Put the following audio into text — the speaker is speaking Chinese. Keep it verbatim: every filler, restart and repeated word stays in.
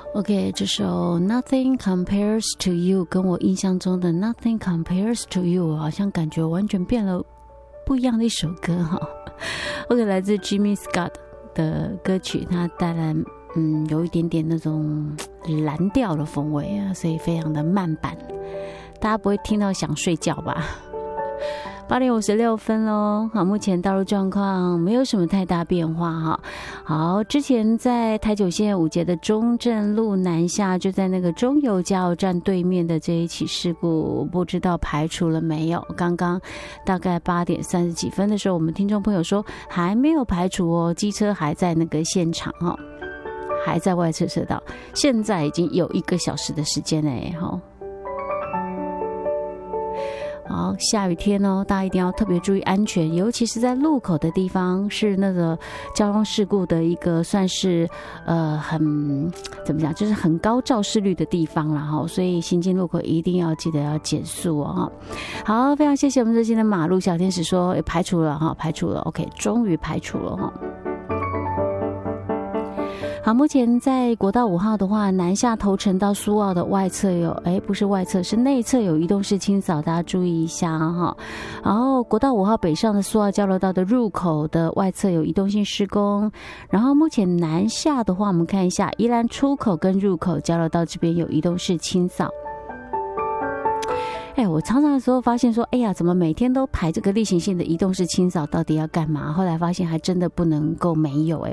OK， 这首 Nothing Compares to You 跟我印象中的 Nothing Compares to You 好像感觉完全变了不一样的一首歌哈。OK， 来自 Jimmy Scott 的歌曲，它带来嗯有一点点那种蓝调的风味啊，所以非常的慢板，大家不会听到想睡觉吧？八点五十六分咯，好，目前道路状况没有什么太大变化哈。好，之前在台九线五节的中正路南下，就在那个中油加油站对面的这一起事故，不知道排除了没有？刚刚大概八点三十几分的时候，我们听众朋友说还没有排除哦，机车还在那个现场哈，还在外侧车道，现在已经有一个小时的时间嘞哈。好，下雨天哦，大家一定要特别注意安全，尤其是在路口的地方，是那个交通事故的一个算是呃很怎么讲，就是很高肇事率的地方啦哈，所以行进路口一定要记得要减速哦。好，非常谢谢我们热心的马路小天使说也排除了哈，排除了 ，OK， 终于排除了哈。好，目前在国道五号的话，南下头城到苏澳的外侧有，哎，不是外侧，是内侧有移动式清扫，大家注意一下哈。然后国道五号北上的苏澳交流道的入口的外侧有移动性施工，然后目前南下的话，我们看一下宜兰出口跟入口交流道这边有移动式清扫。哎，我常常的时候发现说，哎呀，怎么每天都排这个例行性的移动式清扫，到底要干嘛？后来发现还真的不能够没有，哎，